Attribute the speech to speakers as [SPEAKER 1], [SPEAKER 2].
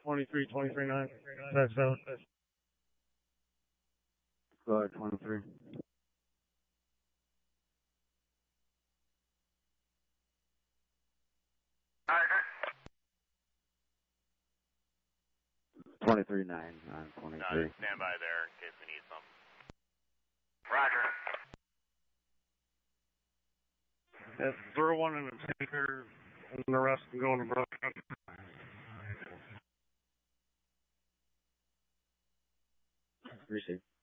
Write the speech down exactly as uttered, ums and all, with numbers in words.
[SPEAKER 1] twenty-three, twenty-three, nine. That's out.
[SPEAKER 2] Go ahead, twenty-three. Twenty-three, nine, nine, twenty-three.
[SPEAKER 3] No, stand by there in case we need something.
[SPEAKER 4] Roger.
[SPEAKER 1] That's zero one and a tanker, and the rest can go in the brush.
[SPEAKER 2] Receive.